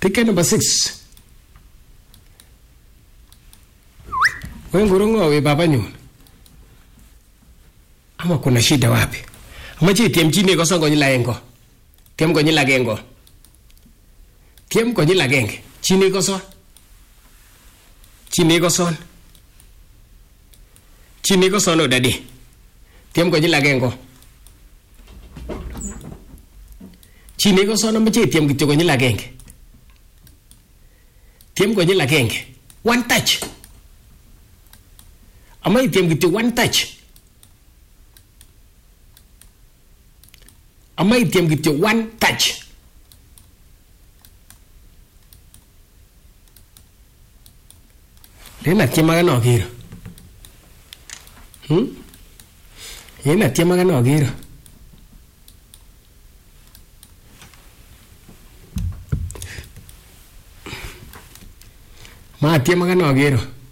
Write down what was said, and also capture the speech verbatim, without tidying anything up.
Ticket number six. Wewe ngurungo we baba nyun. Ama kuna shida wapi? Ama chi tiem chini ko songo nyila engo. Tiem ko nyila gengo. Tiem ko nyila genge. Chini ko son. Chini ko son. Chini ko son odadi. Tiem ko nyila gengo. Chini ko son ama chi tiem kityo ko nyila genge. Tiem ko nyila genge. One touch. Ama itiem kityo one touch. Ama itiem kityo one touch. Lena tiema gano giro. Hmm? Lena tiema gano giro. Ma tiema gano giro.